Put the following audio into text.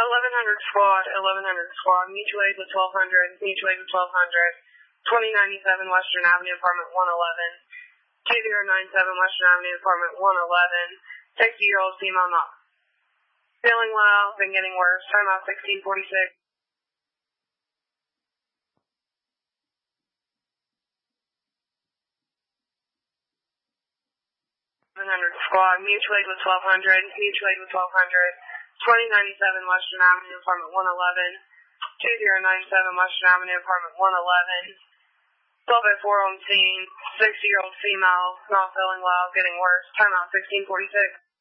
1100 squad, 1100 squad, mutual aid with 1200, mutual aid with 1200, 2097 Western Avenue, apartment 111, 2097 Western Avenue, apartment 111, 60-year-old female not feeling well, been getting worse, timeout 1646. 700 squad, mutual aid with 1200, mutual aid with 1200, 2097 Western Avenue, apartment 111, 2097 Western Avenue, apartment 111, 12 at 4 on scene, 60-year-old female, not feeling well, getting worse, timeout 1646.